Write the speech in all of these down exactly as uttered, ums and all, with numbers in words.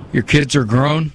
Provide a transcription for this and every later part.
Your kids are grown?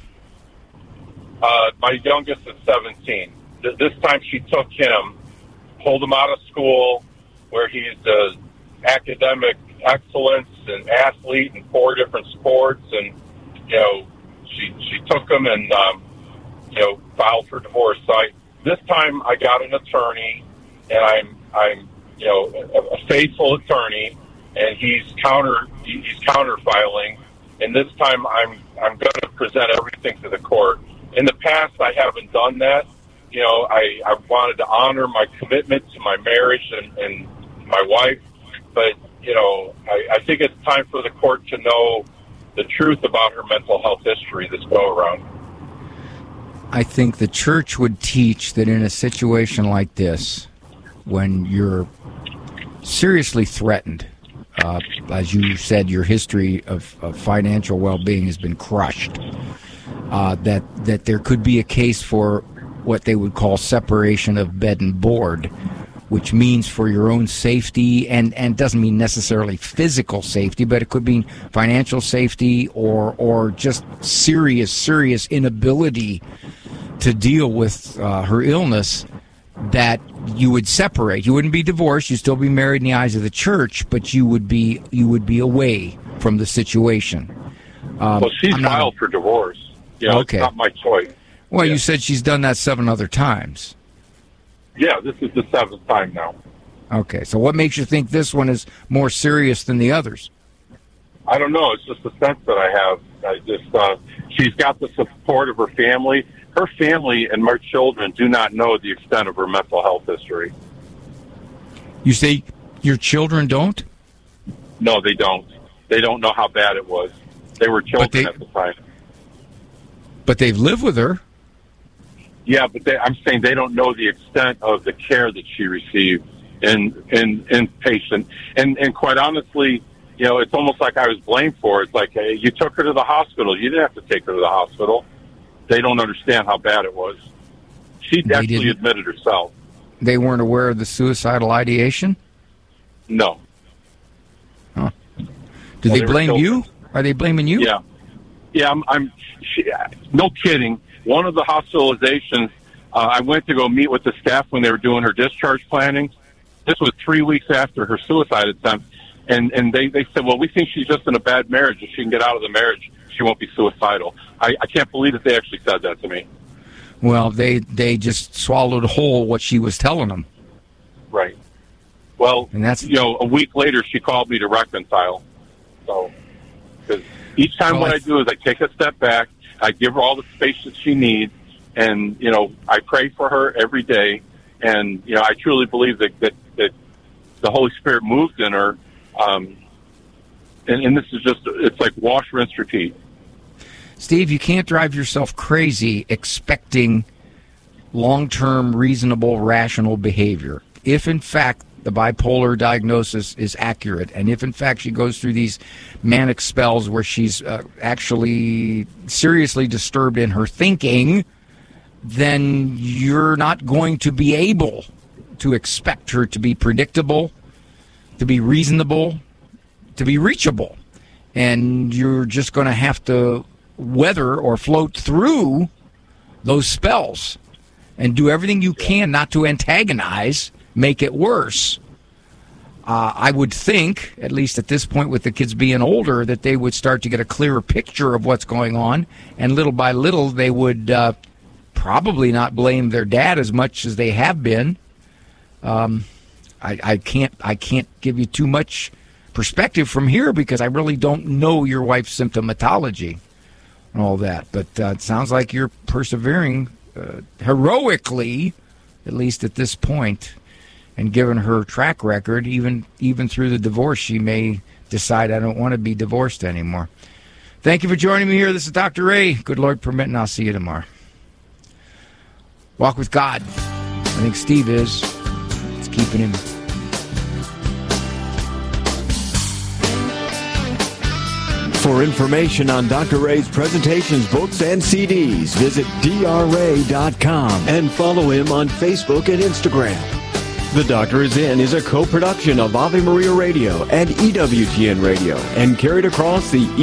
Uh, my youngest is seventeen. Th- This time she took him, pulled him out of school, where he's uh, academic excellence and athlete in four different sports, and you know, she she took him and um, you know filed for divorce. So I, this time I got an attorney, and I'm I'm you know a, a faithful attorney, and he's counter he's counter filing, and this time I'm I'm going to present everything to the court. In the past, I haven't done that. You know, I, I wanted to honor my commitment to my marriage and, and my wife, but, you know, I, I think it's time for the court to know the truth about her mental health history this go-around. I think the church would teach that in a situation like this, when you're seriously threatened, uh, as you said, your history of, of financial well-being has been crushed, uh, that, that there could be a case for what they would call separation of bed and board, which means for your own safety, and, and doesn't mean necessarily physical safety, but it could mean financial safety or or just serious, serious inability to deal with uh, her illness, that you would separate. You wouldn't be divorced, you'd still be married in the eyes of the church, but you would be you would be away from the situation. Um, well, she's filed not, for divorce. You know, okay. It's not my choice. Well, yeah. You said she's done that seven other times. Yeah, this is the seventh time now. Okay, so what makes you think this one is more serious than the others? I don't know. It's just the sense that I have. I just uh, she's got the support of her family. Her family and my children do not know the extent of her mental health history. You say your children don't? No, they don't. They don't know how bad it was. They were children they, at the time. But they've lived with her. Yeah, but they, I'm saying they don't know the extent of the care that she received in in inpatient. And and quite honestly, you know, it's almost like I was blamed for it. It's like, hey, you took her to the hospital. You didn't have to take her to the hospital. They don't understand how bad it was. She they actually didn't. admitted herself. They weren't aware of the suicidal ideation? No. Huh. Do well, they, they blame you? Are they blaming you? Yeah. Yeah, I'm, I'm she, no kidding. One of the hospitalizations, uh, I went to go meet with the staff when they were doing her discharge planning. This was three weeks after her suicide attempt. And, and they, they said, well, we think she's just in a bad marriage. If she can get out of the marriage, she won't be suicidal. I, I can't believe that they actually said that to me. Well, they, they just swallowed whole what she was telling them. Right. Well, and that's, you know, a week later, she called me to reconcile. So, because each time well, what I, I do is I take a step back, I give her all the space that she needs, and, you know, I pray for her every day. And, you know, I truly believe that, that, that the Holy Spirit moved in her. Um, and, and this is just, it's like wash, rinse, repeat. Steve, you can't drive yourself crazy expecting long-term, reasonable, rational behavior. If, in fact, the bipolar diagnosis is accurate, and if, in fact, she goes through these manic spells where she's uh, actually seriously disturbed in her thinking, then you're not going to be able to expect her to be predictable, to be reasonable, to be reachable. And you're just going to have to weather or float through those spells and do everything you can not to antagonize, make it worse. Uh, I would think, at least at this point with the kids being older, that they would start to get a clearer picture of what's going on, and little by little they would uh, probably not blame their dad as much as they have been. Um, I, I can't I can't give you too much perspective from here because I really don't know your wife's symptomatology and all that. But uh, it sounds like you're persevering uh, heroically, at least at this point. And given her track record, even even through the divorce, she may decide, I don't want to be divorced anymore. Thank you for joining me here. This is Doctor Ray. Good Lord permitting, I'll see you tomorrow. Walk with God. I think Steve is. It's keeping him. For information on Doctor Ray's presentations, books, and C Ds, visit D R ray dot com and follow him on Facebook and Instagram. The Doctor Is In is a co-production of Ave Maria Radio and E W T N Radio and carried across the